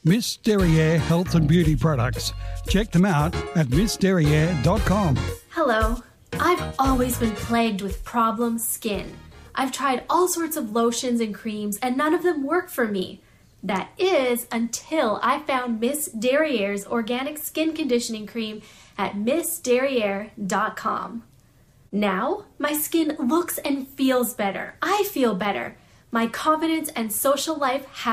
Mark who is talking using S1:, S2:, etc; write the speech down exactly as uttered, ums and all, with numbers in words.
S1: Miss Derriere Health and Beauty Products. Check them out at miss derriere dot com.
S2: Hello. I've always been plagued with problem skin. I've tried all sorts of lotions and creams and none of them work for me. That is until I found Miss Derriere's organic skin conditioning cream at miss derriere dot com. Now, my skin looks and feels better. I feel better. My confidence and social life have